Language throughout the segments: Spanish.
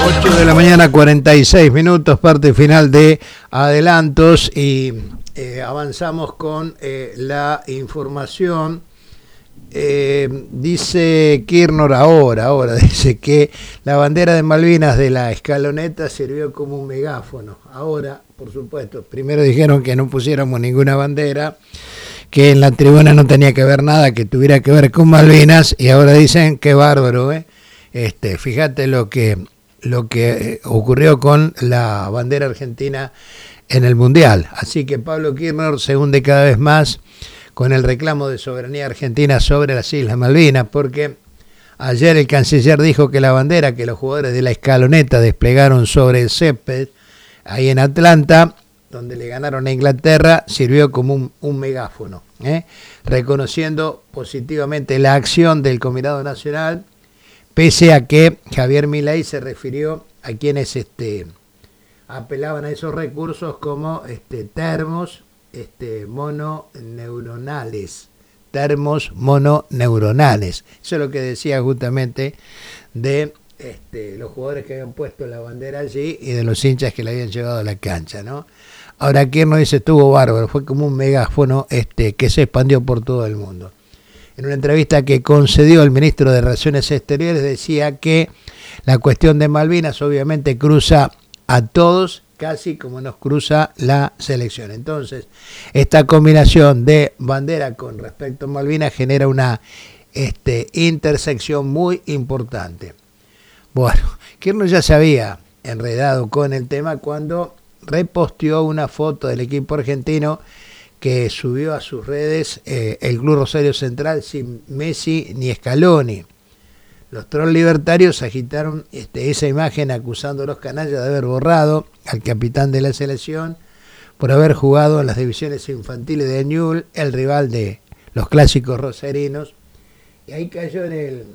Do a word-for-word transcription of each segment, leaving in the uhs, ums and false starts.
ocho de la mañana, cuarenta y seis minutos, parte final de adelantos y eh, avanzamos con eh, la información. Eh, dice Kirchner ahora, ahora dice que la bandera de Malvinas de la escaloneta sirvió como un megáfono. Ahora, por supuesto, primero dijeron que no pusiéramos ninguna bandera, que en la tribuna no tenía que ver nada que tuviera que ver con Malvinas, y ahora dicen que bárbaro, ¿eh? Este, fíjate lo que lo que ocurrió con la bandera argentina en el Mundial. Así que Pablo Kirchner se hunde cada vez más con el reclamo de soberanía argentina sobre las Islas Malvinas, porque ayer el canciller dijo que la bandera que los jugadores de la escaloneta desplegaron sobre el césped ahí en Atlanta, donde le ganaron a Inglaterra, sirvió como un, un megáfono, ¿eh? reconociendo positivamente la acción del Combinado Nacional, pese a que Javier Milei se refirió a quienes este, apelaban a esos recursos como este, termos este, mononeuronales, termos mononeuronales. Eso es lo que decía justamente de este, los jugadores que habían puesto la bandera allí y de los hinchas que la habían llevado a la cancha, ¿no? Ahora Kirchner dice, estuvo bárbaro, fue como un megáfono este, que se expandió por todo el mundo. En una entrevista que concedió el ministro de Relaciones Exteriores decía que la cuestión de Malvinas obviamente cruza a todos, casi como nos cruza la selección. Entonces, esta combinación de bandera con respecto a Malvinas genera una este, intersección muy importante. Bueno, Kirchner ya se había enredado con el tema cuando reposteó una foto del equipo argentino que subió a sus redes eh, el Club Rosario Central sin Messi ni Scaloni. Los trolls libertarios agitaron este, esa imagen acusando a los canallas de haber borrado al capitán de la selección por haber jugado en las divisiones infantiles de Newell's, el rival de los clásicos rosarinos. Y ahí cayó en el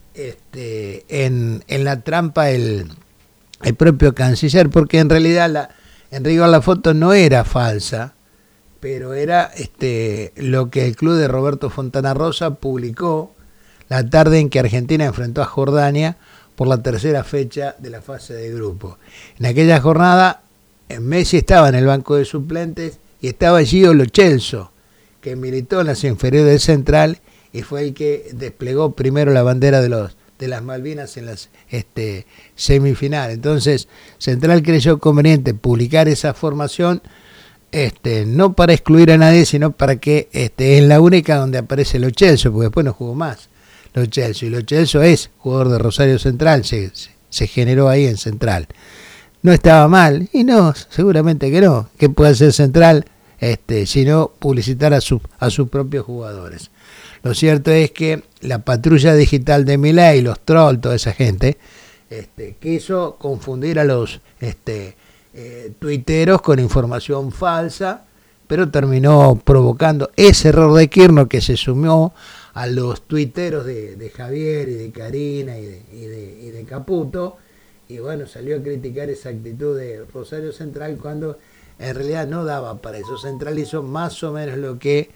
este, en, en la trampa el, el propio canciller, porque en realidad la, en rigor la foto no era falsa, pero era este, lo que el club de Roberto Fontana Rosa publicó la tarde en que Argentina enfrentó a Jordania por la tercera fecha de la fase de grupo. En aquella jornada, Messi estaba en el banco de suplentes y estaba Gio Lo Celso, que militó en las inferiores del Central y fue el que desplegó primero la bandera de los de las Malvinas en las este, semifinales. Entonces, Central creyó conveniente publicar esa formación, Este, no para excluir a nadie, sino para que este, es la única donde aparece Lo Celso, porque después no jugó más Lo Celso, y Lo Celso es jugador de Rosario Central, se, se generó ahí en Central. No estaba mal, y no, seguramente que no, que puede ser Central, este, sino publicitar a, su, a sus propios jugadores. Lo cierto es que la patrulla digital de Milei, los trolls, toda esa gente, este, quiso confundir a los este, Eh, tuiteros con información falsa, pero terminó provocando ese error de Kirchner que se sumó a los tuiteros de, de Javier y de Karina y de, y, de, y de Caputo, y bueno, salió a criticar esa actitud de Rosario Central cuando en realidad no daba para eso. Central hizo más o menos lo que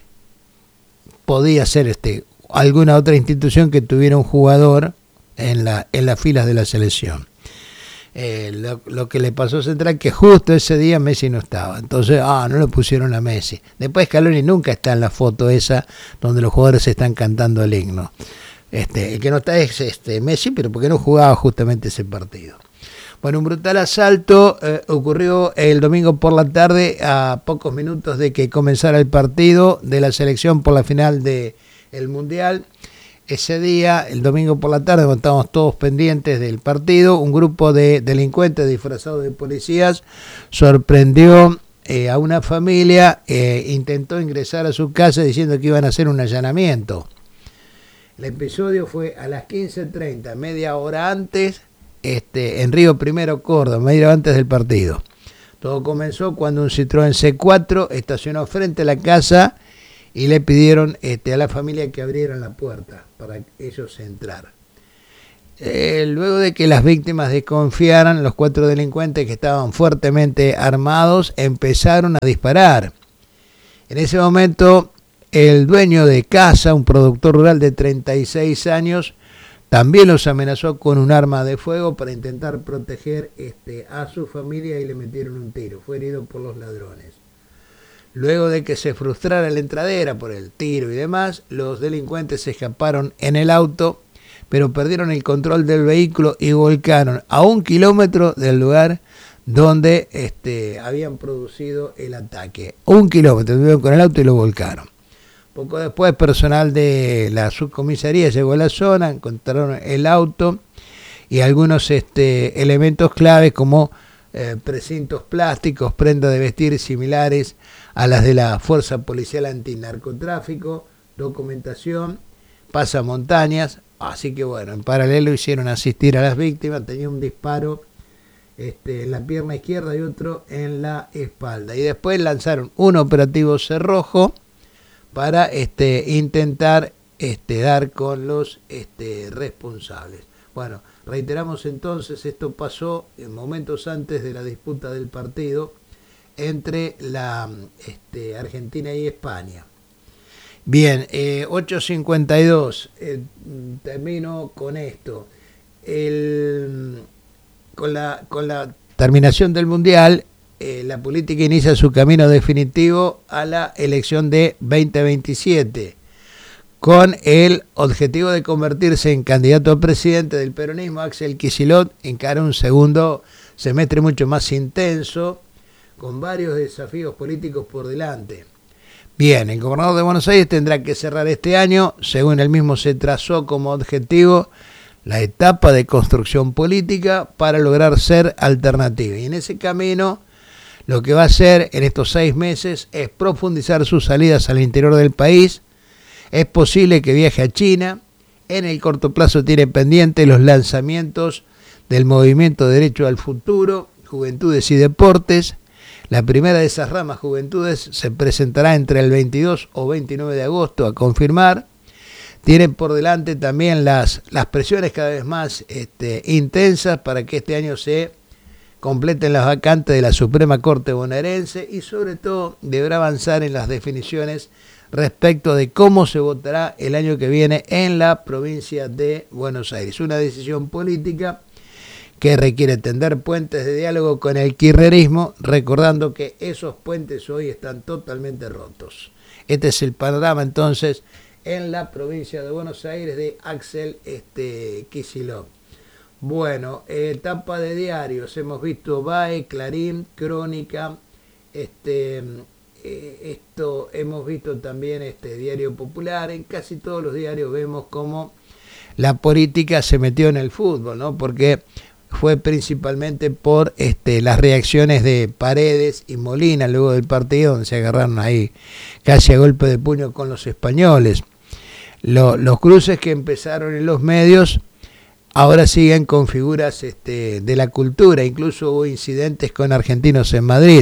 podía ser este, alguna otra institución que tuviera un jugador en, la, en las filas de la selección. Eh, lo, lo que le pasó a Central, que justo ese día Messi no estaba, entonces ah no lo pusieron a Messi. Después Scaloni nunca está en la foto esa donde los jugadores están cantando el himno. Este, el que no está es este Messi, pero porque no jugaba justamente ese partido. Bueno, un brutal asalto eh, ocurrió el domingo por la tarde, a pocos minutos de que comenzara el partido de la selección por la final del Mundial. Ese día, el domingo por la tarde, cuando estábamos todos pendientes del partido, un grupo de delincuentes disfrazados de policías sorprendió eh, a una familia, eh, intentó ingresar a su casa diciendo que iban a hacer un allanamiento. El episodio fue a las quince treinta, media hora antes, este, en Río Primero, Córdoba, media hora antes del partido. Todo comenzó cuando un Citroën C cuatro estacionó frente a la casa y le pidieron este, a la familia que abrieran la puerta para ellos entrar. Eh, luego de que las víctimas desconfiaran, los cuatro delincuentes, que estaban fuertemente armados, empezaron a disparar. En ese momento, el dueño de casa, un productor rural de treinta y seis años, también los amenazó con un arma de fuego para intentar proteger este, a su familia y le metieron un tiro. Fue herido por los ladrones. Luego de que se frustrara la entradera por el tiro y demás, los delincuentes se escaparon en el auto, pero perdieron el control del vehículo y volcaron a un kilómetro del lugar donde este, habían producido el ataque. Un kilómetro, estuvieron con el auto y lo volcaron. Poco después, personal de la subcomisaría llegó a la zona, encontraron el auto y algunos este, elementos claves como eh, precintos plásticos, prendas de vestir similares a las de la Fuerza Policial Antinarcotráfico, documentación, pasamontañas. Así que bueno, en paralelo hicieron asistir a las víctimas, tenía un disparo este, en la pierna izquierda y otro en la espalda. Y después lanzaron un operativo cerrojo para este, intentar este, dar con los este, responsables. Bueno, reiteramos entonces, esto pasó en momentos antes de la disputa del partido entre la este, Argentina y España. Bien, eh, ocho cincuenta y dos, eh, termino con esto. El, con, la, con la terminación del Mundial, eh, la política inicia su camino definitivo a la elección de veinte veintisiete, con el objetivo de convertirse en candidato a presidente del peronismo. Axel Kicillof encara un segundo semestre mucho más intenso, con varios desafíos políticos por delante. Bien, el gobernador de Buenos Aires tendrá que cerrar este año, según él mismo se trazó como objetivo, la etapa de construcción política para lograr ser alternativa. Y en ese camino, lo que va a hacer en estos seis meses es profundizar sus salidas al interior del país. Es posible que viaje a China. En el corto plazo tiene pendiente los lanzamientos del movimiento Derecho al Futuro, Juventudes y Deportes. La primera de esas ramas, Juventudes, se presentará entre el veintidós o veintinueve de agosto a confirmar. Tienen por delante también las, las presiones cada vez más este, intensas para que este año se completen las vacantes de la Suprema Corte bonaerense y sobre todo deberá avanzar en las definiciones respecto de cómo se votará el año que viene en la provincia de Buenos Aires. Una decisión política que requiere tender puentes de diálogo con el kirchnerismo, recordando que esos puentes hoy están totalmente rotos. Este es el panorama entonces en la provincia de Buenos Aires de Axel este, Kicillof. Bueno, etapa de diarios, hemos visto B A E, Clarín, Crónica, este, eh, esto hemos visto también este Diario Popular. En casi todos los diarios vemos cómo la política se metió en el fútbol, ¿no? Porque fue principalmente por este, las reacciones de Paredes y Molina luego del partido, donde se agarraron ahí casi a golpe de puño con los españoles. Lo, los cruces que empezaron en los medios ahora siguen con figuras este, de la cultura, incluso hubo incidentes con argentinos en Madrid.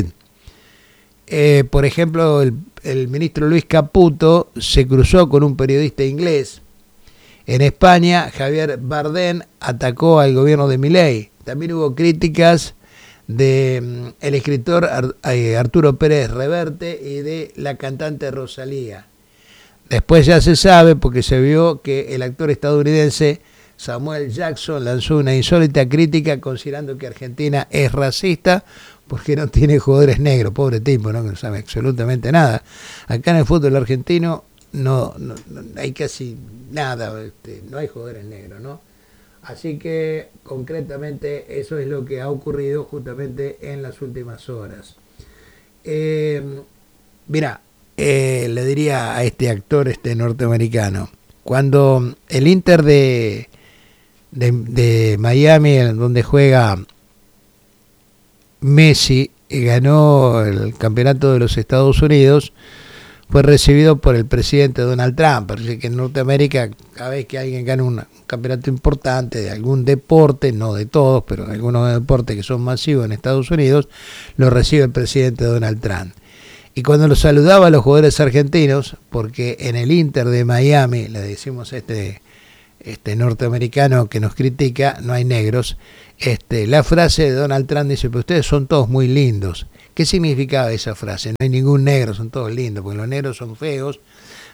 Eh, por ejemplo, el, el ministro Luis Caputo se cruzó con un periodista inglés. En España, Javier Bardem atacó al gobierno de Milei. También hubo críticas del de, escritor Arturo Pérez Reverte y de la cantante Rosalía. Después ya se sabe, porque se vio que el actor estadounidense Samuel Jackson lanzó una insólita crítica considerando que Argentina es racista porque no tiene jugadores negros. Pobre tipo, ¿no? Que no sabe absolutamente nada. Acá en el fútbol argentino no, no, no hay casi nada, este, no hay jugadores negros, ¿no? Así que concretamente eso es lo que ha ocurrido justamente en las últimas horas. Eh, mirá, eh, le diría a este actor este norteamericano, cuando el Inter de, de, de Miami, donde juega Messi, ganó el campeonato de los Estados Unidos, fue recibido por el presidente Donald Trump. Parece que en Norteamérica, cada vez que alguien gana un campeonato importante de algún deporte, no de todos, pero algunos deportes que son masivos en Estados Unidos, lo recibe el presidente Donald Trump. Y cuando lo saludaba a los jugadores argentinos, porque en el Inter de Miami, le decimos a este, este norteamericano que nos critica, no hay negros, este, la frase de Donald Trump dice, pero ustedes son todos muy lindos. ¿Qué significaba esa frase? No hay ningún negro, son todos lindos, porque los negros son feos.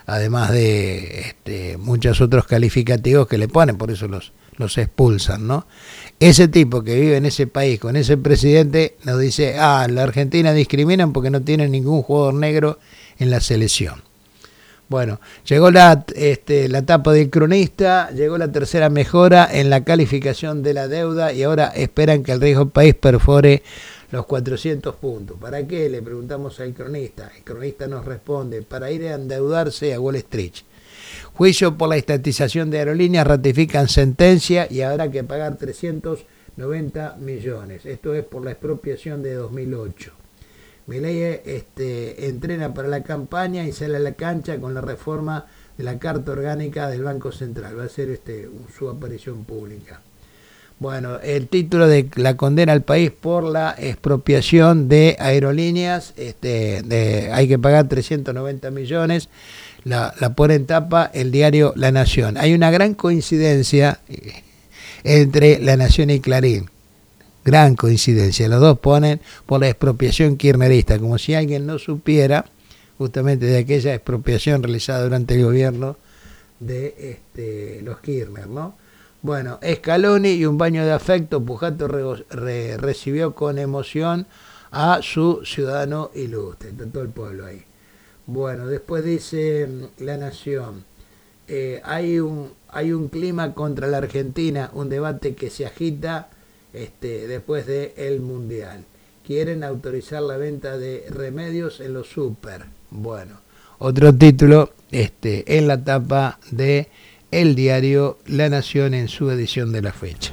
además de este, muchos otros calificativos que le ponen, por eso los, los expulsan, ¿no? Ese tipo que vive en ese país con ese presidente nos dice, ah, la Argentina discriminan porque no tienen ningún jugador negro en la selección. Bueno, llegó la, este, la etapa del cronista, llegó la tercera mejora en la calificación de la deuda y ahora esperan que el riesgo país perfore los cuatrocientos puntos. ¿Para qué? Le preguntamos al cronista. El cronista nos responde, para ir a endeudarse a Wall Street. Juicio por la estatización de aerolíneas, ratifican sentencia y habrá que pagar trescientos noventa millones. Esto es por la expropiación de dos mil ocho. Milei este, entrena para la campaña y sale a la cancha con la reforma de la Carta Orgánica del Banco Central. Va a ser este, su aparición pública. Bueno, el título de la condena al país por la expropiación de aerolíneas, este, de, hay que pagar trescientos noventa millones, la, la pone en tapa el diario La Nación. Hay una gran coincidencia entre La Nación y Clarín. Gran coincidencia, los dos ponen por la expropiación kirchnerista, como si alguien no supiera justamente de aquella expropiación realizada durante el gobierno de este, los Kirchner, ¿no? Bueno, Scaloni y un baño de afecto, Pujato re, re, recibió con emoción a su ciudadano ilustre, de todo el pueblo ahí. Bueno, después dice La Nación, eh, hay, un, hay un clima contra la Argentina, un debate que se agita Este, después del Mundial. Quieren autorizar la venta de remedios en los súper. Bueno, otro título este, en la tapa de el diario La Nación en su edición de la fecha.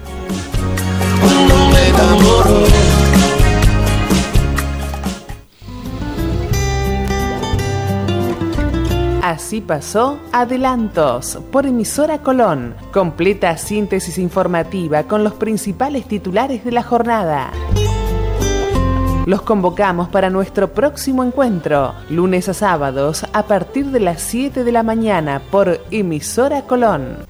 Así pasó Adelantos por emisora Colón. Completa síntesis informativa con los principales titulares de la jornada. Los convocamos para nuestro próximo encuentro, lunes a sábados a partir de las siete de la mañana por emisora Colón.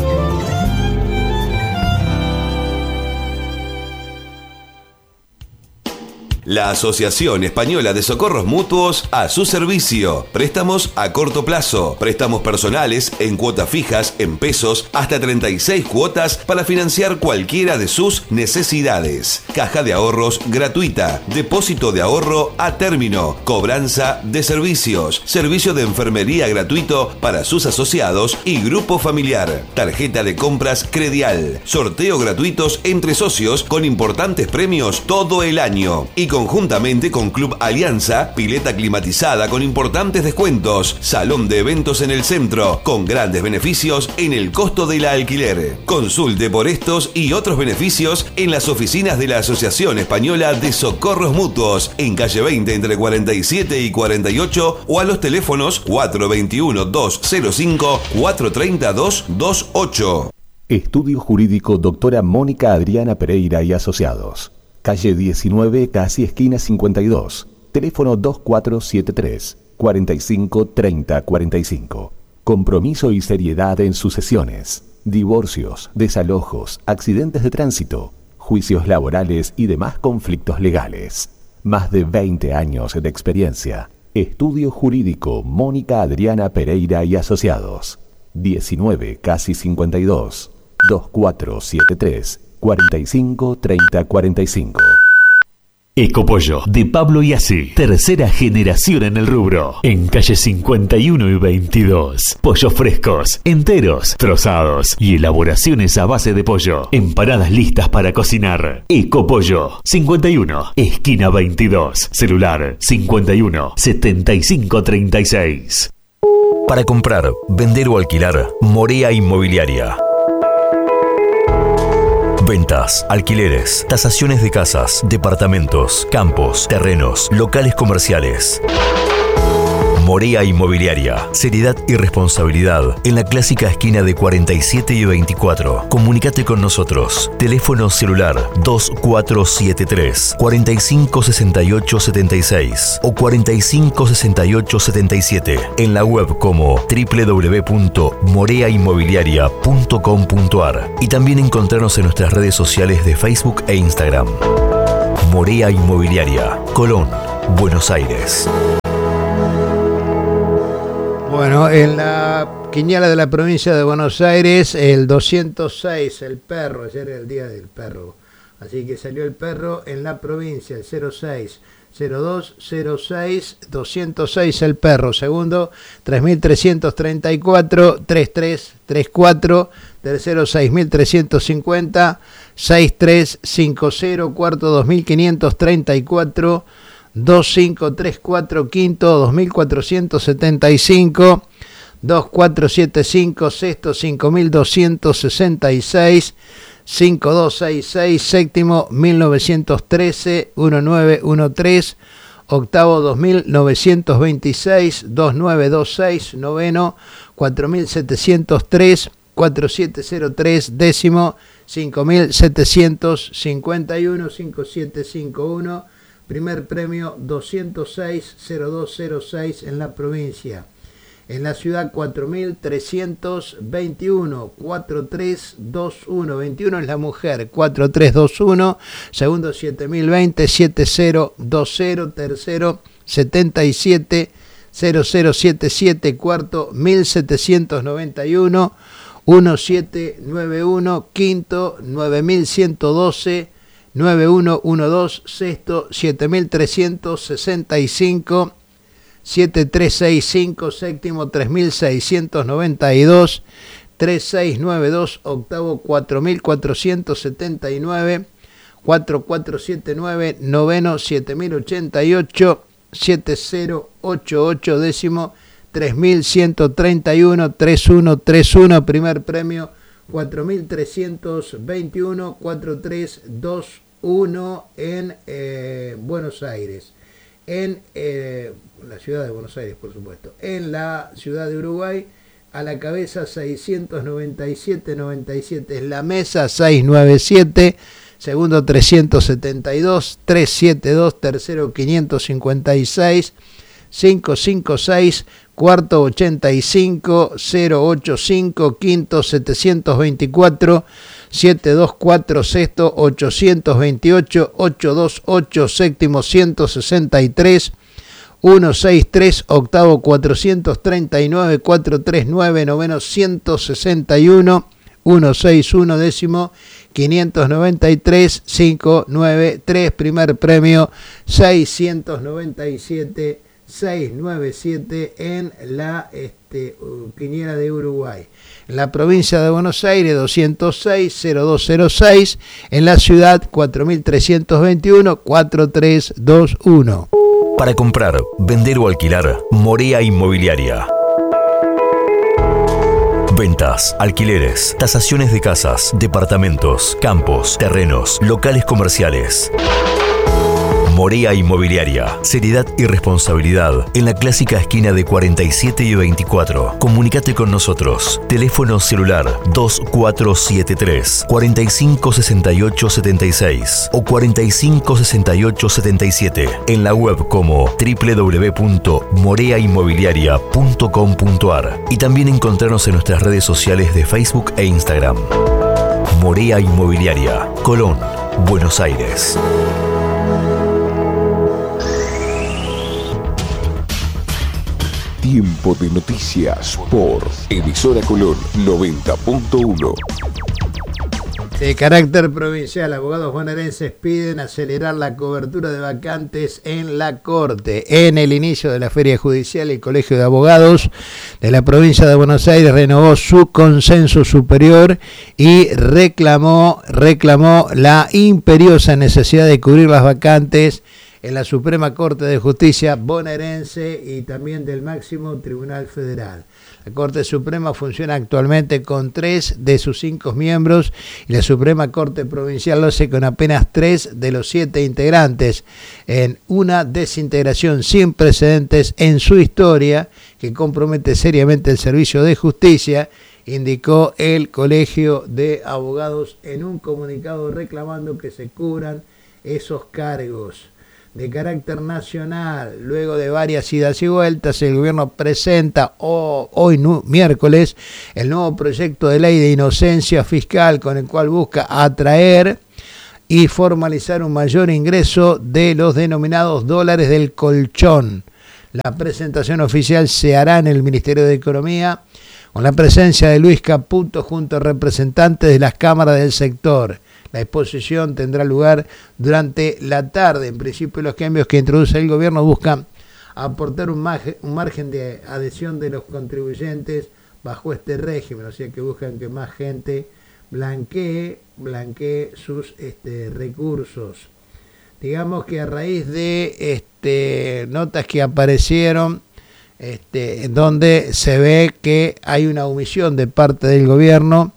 La Asociación Española de Socorros Mutuos a su servicio. Préstamos a corto plazo, préstamos personales en cuotas fijas, en pesos, hasta treinta y seis cuotas para financiar cualquiera de sus necesidades. Caja de ahorros gratuita, depósito de ahorro a término, cobranza de servicios, servicio de enfermería gratuito para sus asociados y grupo familiar, tarjeta de compras Credial, sorteo gratuitos entre socios con importantes premios todo el año y conjuntamente con Club Alianza, pileta climatizada con importantes descuentos, salón de eventos en el centro, con grandes beneficios en el costo del alquiler. Consulte por estos y otros beneficios en las oficinas de la Asociación Española de Socorros Mutuos, en calle veinte entre cuarenta y siete y cuarenta y ocho o a los teléfonos cuatro veintiuno, doscientos cinco, cuatrocientos treinta, doscientos veintiocho. Estudio Jurídico Doctora Mónica Adriana Pereira y Asociados. Calle diecinueve, casi esquina cincuenta y dos. Teléfono dos cuatro siete tres, cuarenta y cinco, treinta, cuarenta y cinco. Compromiso y seriedad en sus sesiones. Divorcios, desalojos, accidentes de tránsito, juicios laborales y demás conflictos legales. Más de veinte años de experiencia. Estudio Jurídico Mónica Adriana Pereira y Asociados. diecinueve, casi cincuenta y dos. dos cuatro siete tres, cuarenta y cinco, treinta, cuarenta y cinco. Ecopollo de Pablo Iasi, tercera generación en el rubro, en calle cincuenta y uno y veintidós. Pollos frescos, enteros, trozados y elaboraciones a base de pollo. Empanadas listas para cocinar. Ecopollo, cincuenta y uno, esquina veintidós. Celular cincuenta y uno, setenta y cinco, treinta y seis. Para comprar, vender o alquilar, Morea Inmobiliaria. Ventas, alquileres, tasaciones de casas, departamentos, campos, terrenos, locales comerciales. Morea Inmobiliaria. Seriedad y responsabilidad en la clásica esquina de cuarenta y siete y veinticuatro. Comunícate con nosotros. Teléfono celular dos cuatro siete tres, cuarenta y cinco, sesenta y ocho, setenta y seis o cuarenta y cinco, sesenta y ocho, setenta y siete. En la web como doble u doble u doble u punto morea inmobiliaria punto com punto a r y también encontrarnos en nuestras redes sociales de Facebook e Instagram. Morea Inmobiliaria, Colón, Buenos Aires. Bueno, en la quiniela de la provincia de Buenos Aires, el doscientos seis, el perro, ayer era el día del perro, así que salió el perro en la provincia, el cero seis, cero dos, cero seis, doscientos seis el perro, segundo tres mil trescientos treinta y cuatro, treinta y tres treinta y cuatro, tercero seis mil trescientos cincuenta, sesenta y tres cincuenta, cuarto dos mil quinientos treinta y cuatro, dos cinco tres cuatro, quinto dos mil cuatrocientos setenta y cinco, dos cuatro siete cinco, sexto cinco mil doscientos sesenta y seis, cinco dos seis seis, séptimo mil novecientos trece, diecinueve trece, octavo dos mil novecientos veintiséis, veintinueve veintiséis, noveno cuatro mil setecientos tres, cuatro siete cero tres, décimo cinco mil setecientos cincuenta y uno, cinco siete cinco uno, primer premio doscientos seis, cero dos cero seis en la provincia. En la ciudad cuatro mil trescientos veintiuno, cuatro tres dos uno, veintiuno es la mujer, cuatro tres dos uno, segundo siete mil veinte, setenta cero veinte, tercero setenta y siete, cero cero siete siete, cuarto mil setecientos noventa y uno, diecisiete noventa y uno, quinto nueve mil ciento doce, nueve uno doce, sexto siete mil trescientos sesenta y cinco, siete tres seis cinco, séptimo tres mil seiscientos noventa y dos, tres seis nueve dos, octavo cuatro mil cuatrocientos setenta y nueve, cuatro cuatro siete nueve, noveno siete mil ochenta y ocho, siete cero ocho ocho, décimo tres mil ciento treinta y uno, treinta y uno treinta y uno, primer premio cuatro mil trescientos veintiuno, cuatro tres dos uno en eh, Buenos Aires. En eh, la ciudad de Buenos Aires, por supuesto. En la ciudad de Uruguay, a la cabeza seiscientos noventa y siete noventa y siete es la mesa, seiscientos noventa y siete, segundo trescientos setenta y dos, trescientos setenta y dos, tercero quinientos cincuenta y seis, quinientos cincuenta y seis, cuarto ochenta y cinco, cero ochenta y cinco, quinto setecientos veinticuatro, setecientos veinticuatro, sexto ochocientos veintiocho, ochocientos veintiocho, séptimo ciento sesenta y tres, ciento sesenta y tres, octavo cuatrocientos treinta y nueve, cuatrocientos treinta y nueve, noveno ciento sesenta y uno, ciento sesenta y uno, décimo quinientos noventa y tres, quinientos noventa y tres, primer premio seiscientos noventa y siete, seiscientos noventa y siete en la este, quiniela de Uruguay. En la provincia de Buenos Aires doscientos seis, cero dos cero seis, en la ciudad cuatro mil trescientos veintiuno, cuatro tres dos uno. Para comprar, vender o alquilar, Morea Inmobiliaria. Ventas, alquileres, tasaciones de casas, departamentos, campos, terrenos, locales comerciales. Morea Inmobiliaria. Seriedad y responsabilidad en la clásica esquina de cuarenta y siete y veinticuatro. Comunicate con nosotros. Teléfono celular dos cuatro siete tres, cuatro cinco seis ocho siete seis o cuatro cinco seis ocho siete siete. En la web como doble u doble u doble u punto morea inmobiliaria punto com punto a r y también encontrarnos en nuestras redes sociales de Facebook e Instagram. Morea Inmobiliaria, Colón, Buenos Aires. Tiempo de noticias por Emisora Colón noventa punto uno. De carácter provincial, abogados bonaerenses piden acelerar la cobertura de vacantes en la Corte. En el inicio de la feria judicial, el Colegio de Abogados de la provincia de Buenos Aires renovó su consenso superior y reclamó, reclamó la imperiosa necesidad de cubrir las vacantes en la Suprema Corte de Justicia bonaerense y también del máximo Tribunal Federal. La Corte Suprema funciona actualmente con tres de sus cinco miembros y la Suprema Corte Provincial lo hace con apenas tres de los siete integrantes, en una desintegración sin precedentes en su historia que compromete seriamente el servicio de justicia, indicó el Colegio de Abogados en un comunicado reclamando que se cubran esos cargos. De carácter nacional, luego de varias idas y vueltas, el gobierno presenta oh, hoy no, miércoles el nuevo proyecto de ley de inocencia fiscal con el cual busca atraer y formalizar un mayor ingreso de los denominados dólares del colchón. La presentación oficial se hará en el Ministerio de Economía con la presencia de Luis Caputo junto a representantes de las cámaras del sector. La exposición tendrá lugar durante la tarde. En principio, los cambios que introduce el gobierno buscan aportar un margen, un margen de adhesión de los contribuyentes bajo este régimen, o sea que buscan que más gente blanquee, blanquee sus este, recursos. Digamos que a raíz de este, notas que aparecieron, este, en donde se ve que hay una omisión de parte del gobierno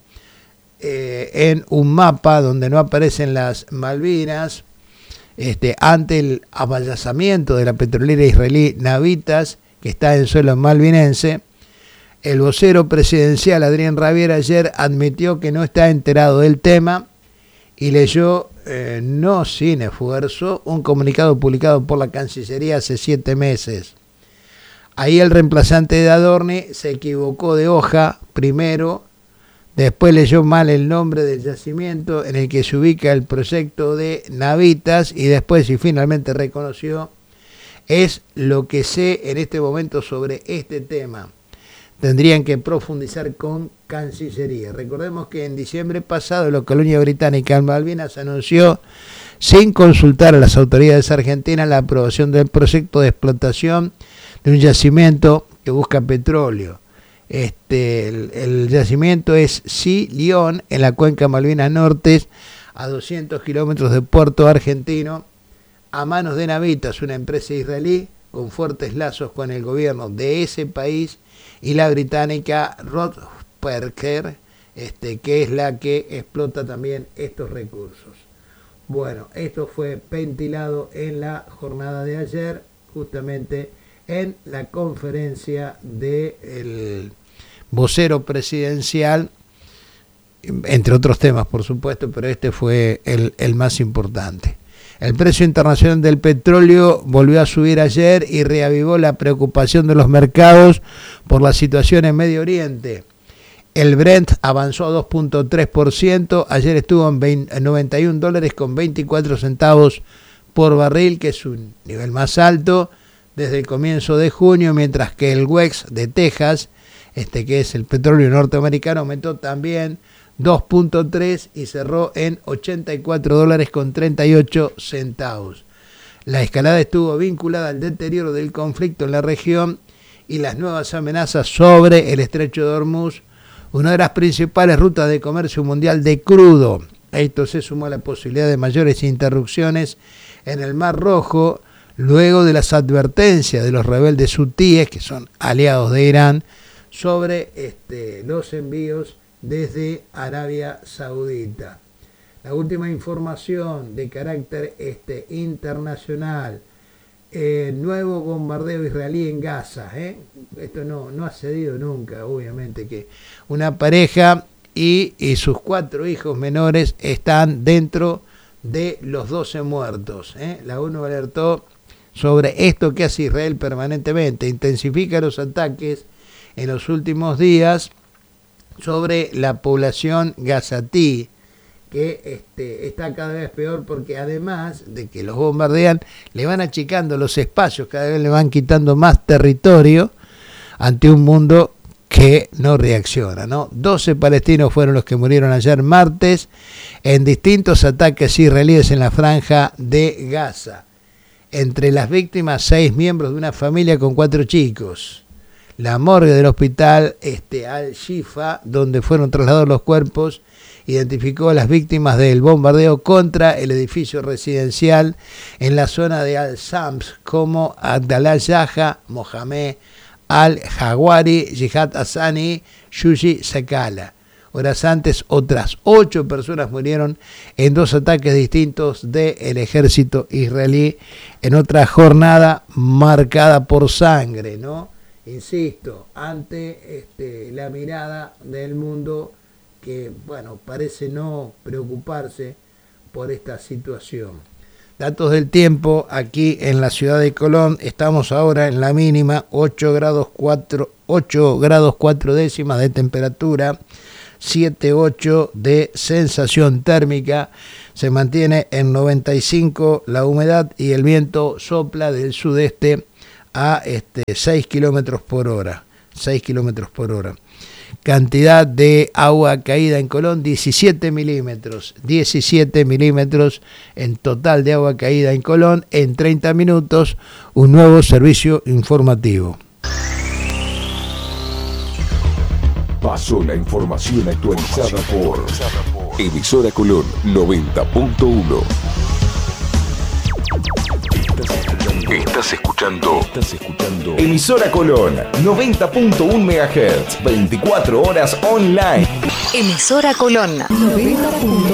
eh, en un mapa donde no aparecen las Malvinas, este, ante el avallazamiento de la petrolera israelí Navitas, que está en suelo malvinense. El vocero presidencial Adrián Rabier ayer admitió que no está enterado del tema y leyó, eh, no sin esfuerzo, un comunicado publicado por la Cancillería hace siete meses. Ahí el reemplazante de Adorni se equivocó de hoja primero, después leyó mal el nombre del yacimiento en el que se ubica el proyecto de Navitas y después y finalmente reconoció: es lo que sé en este momento sobre este tema. Tendrían que profundizar con Cancillería. Recordemos que en diciembre pasado la colonia británica en Malvinas anunció, sin consultar a las autoridades argentinas, la aprobación del proyecto de explotación de un yacimiento que busca petróleo. Este, el, el yacimiento es Silión, en la cuenca Malvinas Norte, a doscientos kilómetros de Puerto Argentino, a manos de Navitas, una empresa israelí con fuertes lazos con el gobierno de ese país, y la británica Rotperker, este, que es la que explota también estos recursos. Bueno, esto fue ventilado en la jornada de ayer, justamente en la conferencia del vocero presidencial, entre otros temas, por supuesto, pero este fue el, el más importante. El precio internacional del petróleo volvió a subir ayer y reavivó la preocupación de los mercados por la situación en Medio Oriente. El Brent avanzó a dos punto tres por ciento, ayer estuvo en noventa y un dólares con veinticuatro centavos por barril, que es un nivel más alto desde el comienzo de junio, mientras que el Wex de Texas, este que es el petróleo norteamericano, aumentó también dos punto tres y cerró en ochenta y cuatro dólares con treinta y ocho centavos. La escalada estuvo vinculada al deterioro del conflicto en la región y las nuevas amenazas sobre el estrecho de Hormuz, una de las principales rutas de comercio mundial de crudo. Esto se sumó a la posibilidad de mayores interrupciones en el Mar Rojo, luego de las advertencias de los rebeldes hutíes, que son aliados de Irán, sobre este, los envíos desde Arabia Saudita. La última información de carácter este, internacional, eh, nuevo bombardeo israelí en Gaza. ¿eh? Esto no, no ha cedido nunca, obviamente, que una pareja y, y sus cuatro hijos menores están dentro de los doce muertos. ¿eh? La ONU alertó sobre esto que hace Israel permanentemente, intensifica los ataques en los últimos días sobre la población gazatí, que este, está cada vez peor porque además de que los bombardean, le van achicando los espacios, cada vez le van quitando más territorio ante un mundo que no reacciona, ¿no? doce palestinos fueron los que murieron ayer martes en distintos ataques israelíes en la franja de Gaza. Entre las víctimas, seis miembros de una familia con cuatro chicos. La morgue del hospital este, Al-Shifa, donde fueron trasladados los cuerpos, identificó a las víctimas del bombardeo contra el edificio residencial en la zona de Al-Sams como Abdallah Yaha, Mohamed Al-Jawari, Jihad Hassani, Yuji Sakala. Horas antes, otras ocho personas murieron en dos ataques distintos del ejército israelí, en otra jornada marcada por sangre, ¿no? Insisto, ante este, la mirada del mundo que, bueno, parece no preocuparse por esta situación. Datos del tiempo aquí en la ciudad de Colón, estamos ahora en la mínima, ocho grados cuatro décimas de temperatura, siete coma ocho de sensación térmica, se mantiene en noventa y cinco la humedad y el viento sopla del sudeste a este, seis kilómetros por hora. seis kilómetros por hora. Cantidad de agua caída en Colón, diecisiete milímetros. diecisiete milímetros en total de agua caída en Colón. En treinta minutos, un nuevo servicio informativo. Pasó la información actualizada por Emisora Colón noventa punto uno. Estás escuchando, estás escuchando Emisora Colón noventa punto uno megahertz, veinticuatro horas online. Emisora Colón noventa punto